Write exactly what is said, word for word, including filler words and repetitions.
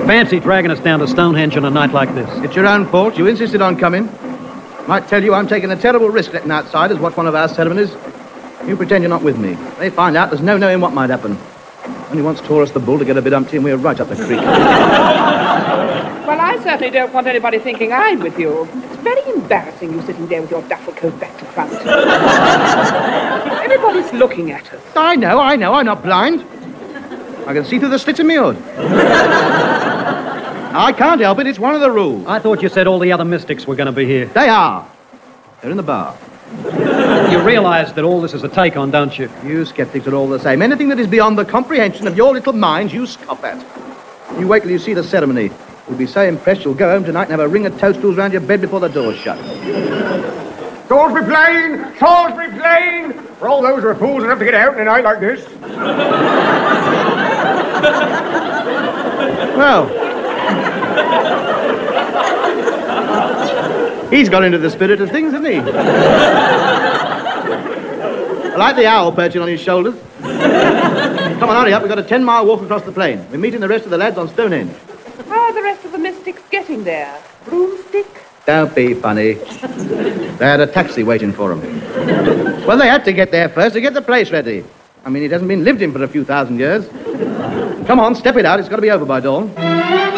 Fancy dragging us down to Stonehenge on a night like this. It's your own fault. You insisted on coming. Might tell you I'm taking a terrible risk letting outsiders watch one of our ceremonies. You pretend you're not with me. They find out there's no knowing what might happen. Only once tore us the bull to get a bit umpty and we're right up the creek. Well, I certainly don't want anybody thinking I'm with you. It's very embarrassing you sitting there with your duffel coat back to front. Everybody's looking at us. I know, I know. I'm not blind. I can see through the slits in my hood. I can't help it. It's one of the rules. I thought you said all the other mystics were going to be here. They are. They're in the bar. You realize that all this is a take-on, don't you? You skeptics are all the same. Anything that is beyond the comprehension of your little minds, you scoff at. You wait till you see the ceremony. You'll be so impressed you'll go home tonight and have a ring of toadstools round your bed before the door's shut. Salisbury Plain! Salisbury Plain! For all those who are fools enough to get out in a night like this. Well, he's got into the spirit of things, hasn't he? I like the owl perching on his shoulders. Come on, hurry up. We've got a ten-mile walk across the plain. We're meeting the rest of the lads on Stonehenge. How are the rest of the mystics getting there? Broomstick? Don't be funny. They had a taxi waiting for them. Well, they had to get there first to get the place ready. I mean, it hasn't been lived in for a few thousand years. Come on, step it out. It's got to be over by dawn.